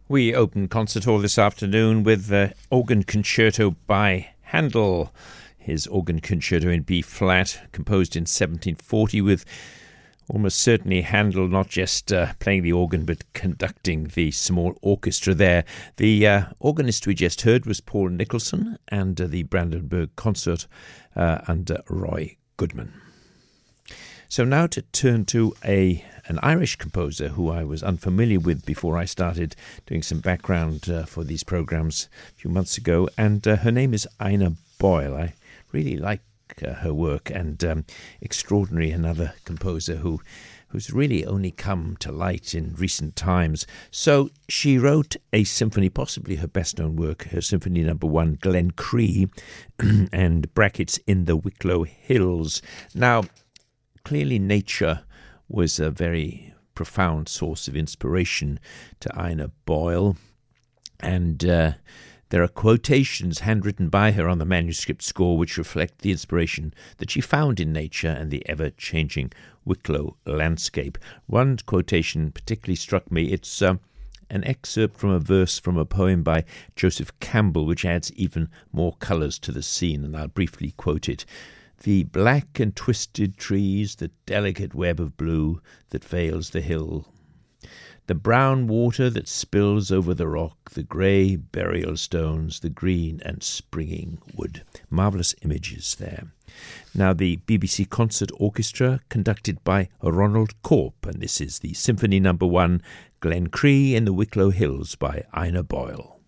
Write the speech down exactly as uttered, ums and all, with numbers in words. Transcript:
We open Concert Hall this afternoon with the Organ Concerto by Handel. His Organ Concerto in B-flat, composed in seventeen forty, with almost certainly Handel not just uh, playing the organ but conducting the small orchestra there. The uh, organist we just heard was Paul Nicholson, and uh, the Brandenburg Concert uh, under Roy Goodman. So now to turn to a an Irish composer who I was unfamiliar with before I started doing some background uh, for these programs a few months ago, and uh, her name is Ina Boyle. I really like uh, her work, and um, extraordinary, another composer who who's really only come to light in recent times. So she wrote a symphony, possibly her best-known work, her Symphony Number One, Glen Cree, and brackets in the Wicklow Hills. Now, clearly nature was a very profound source of inspiration to Ina Boyle, and uh, there are quotations handwritten by her on the manuscript score which reflect the inspiration that she found in nature and the ever-changing Wicklow landscape. One quotation particularly struck me. It's uh, an excerpt from a verse from a poem by Joseph Campbell, which adds even more colours to the scene, and I'll briefly quote it. The black and twisted trees, the delicate web of blue that veils the hill, the brown water that spills over the rock, the grey burial stones, the green and springing wood. Marvellous images there. Now the B B C Concert Orchestra, conducted by Ronald Corp, and this is the Symphony Number One, Glen Cree in the Wicklow Hills by Ina Boyle.